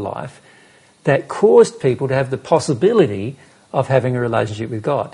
life that caused people to have the possibility of having a relationship with God.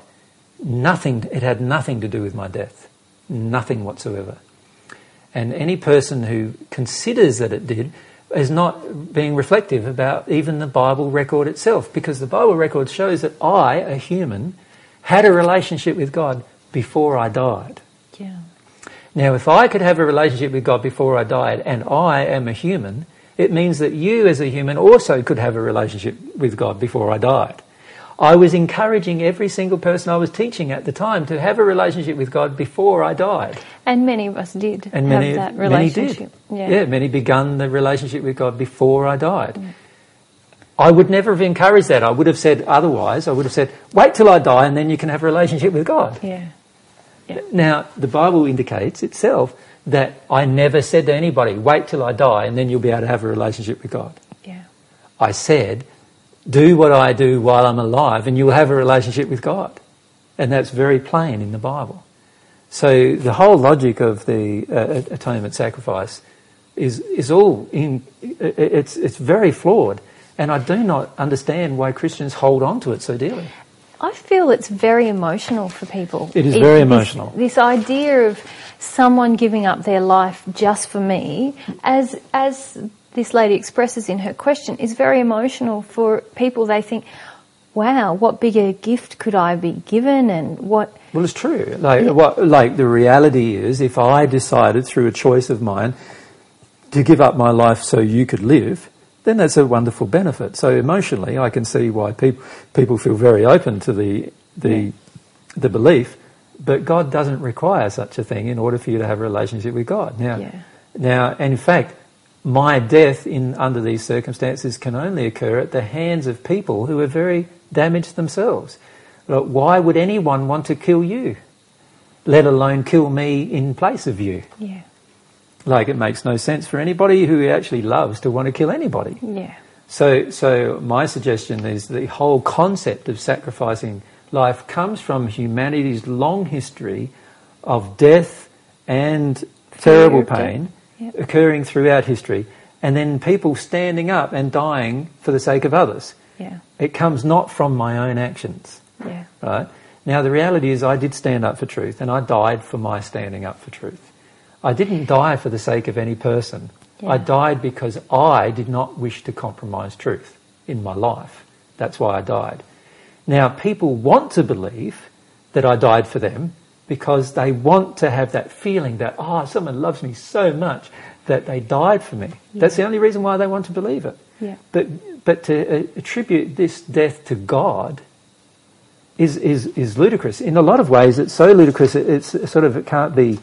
It had nothing to do with my death. Nothing whatsoever. And any person who considers that it did is not being reflective about even the Bible record itself, because the Bible record shows that I, a human, had a relationship with God before I died. Yeah. Now, if I could have a relationship with God before I died, and I am a human, it means that you as a human also could have a relationship with God before I died. I was encouraging every single person I was teaching at the time to have a relationship with God before I died. And many of us did And have that relationship. Many did. Yeah, many begun the relationship with God before I died. Mm. I would never have encouraged that. I would have said otherwise. I would have said, wait till I die and then you can have a relationship with God. Yeah. Yeah. Now, the Bible indicates itself that I never said to anybody, wait till I die and then you'll be able to have a relationship with God. Yeah. I said, do what I do while I'm alive and you'll have a relationship with God. And that's very plain in the Bible. So the whole logic of the atonement sacrifice is all it's very flawed. And I do not understand why Christians hold on to it so dearly. I feel it's very emotional for people. It is very emotional. This idea of someone giving up their life just for me, as this lady expresses in her question, is very emotional for people. They think, wow, what bigger gift could I be given, and what... Well, it's true. Like the reality is, if I decided through a choice of mine to give up my life so you could live, then that's a wonderful benefit. So emotionally, I can see why people feel very open to the belief, but God doesn't require such a thing in order for you to have a relationship with God. Now, and in fact, my death under these circumstances can only occur at the hands of people who are very damaged themselves. Why would anyone want to kill you, let alone kill me in place of you? Yeah. Like, it makes no sense for anybody who actually loves to want to kill anybody. Yeah. So my suggestion is the whole concept of sacrificing life comes from humanity's long history of death and terrible pain occurring throughout history, and then people standing up and dying for the sake of others. Yeah. It comes not from my own actions. Yeah. Right? Now, the reality is I did stand up for truth, and I died for my standing up for truth. I didn't die for the sake of any person. Yeah. I died because I did not wish to compromise truth in my life. That's why I died. Now, people want to believe that I died for them because they want to have that feeling that, someone loves me so much that they died for me. Yeah. That's the only reason why they want to believe it. Yeah. But to attribute this death to God is ludicrous. In a lot of ways, it's so ludicrous, it can't be...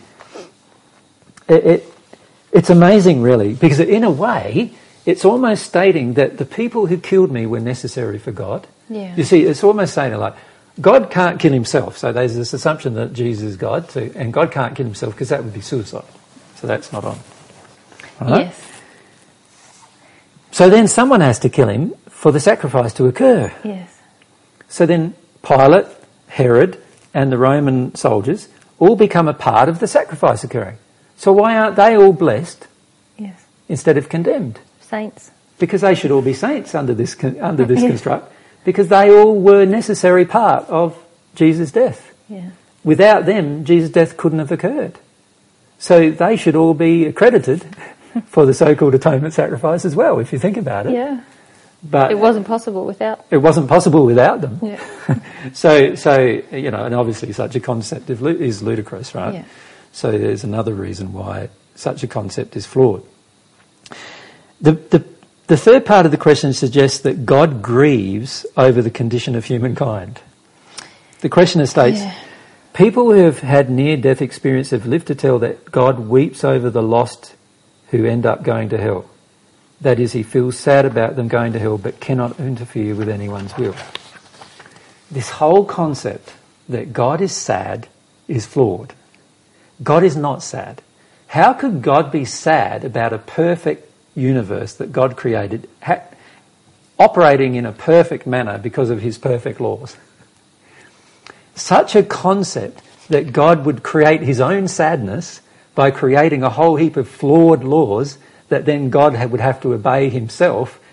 It's amazing, really, because in a way, it's almost stating that the people who killed me were necessary for God. Yeah. You see, it's almost saying like, God can't kill himself. So there's this assumption that Jesus is God, and God can't kill himself because that would be suicide. So that's not on. Right? Yes. So then someone has to kill him for the sacrifice to occur. Yes. So then Pilate, Herod, and the Roman soldiers all become a part of the sacrifice occurring. So why aren't they all blessed instead of condemned? Saints. Because they should all be saints under this construct, because they all were a necessary part of Jesus' death. Yeah. Without them, Jesus' death couldn't have occurred. So they should all be accredited for the so-called atonement sacrifice as well, if you think about it. Yeah. But it wasn't possible without. It wasn't possible without them. Yeah. So and obviously such a concept is ludicrous, right? Yeah. So there's another reason why such a concept is flawed. The third part of the question suggests that God grieves over the condition of humankind. The questioner states, people who have had near-death experience have lived to tell that God weeps over the lost who end up going to hell. That is, he feels sad about them going to hell but cannot interfere with anyone's will. This whole concept that God is sad is flawed. God is not sad. How could God be sad about a perfect universe that God created, operating in a perfect manner because of his perfect laws? Such a concept that God would create his own sadness by creating a whole heap of flawed laws that then God would have to obey himself